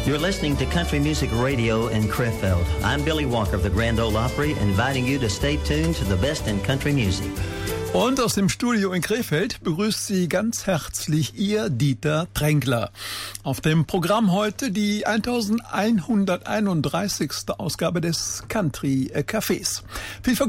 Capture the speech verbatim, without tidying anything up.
You're listening to Country Music Radio in Krefeld. I'm Billy Walker of the Grand Ole Opry, inviting you to stay tuned to the best in country music. Und aus dem Studio in Krefeld begrüßt Sie ganz herzlich Ihr Dieter Tränkler. Auf dem Programm heute die elfhunderteinunddreißigste Ausgabe des Country Cafés. Viel